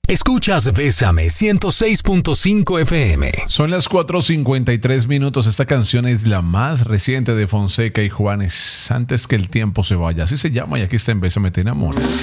Escuchas Bésame 106.5 FM. Son las 4:53 minutos. Esta canción es la más reciente de Fonseca y Juanes. Antes que el tiempo se vaya. Así se llama y aquí está en Bésame te enamora.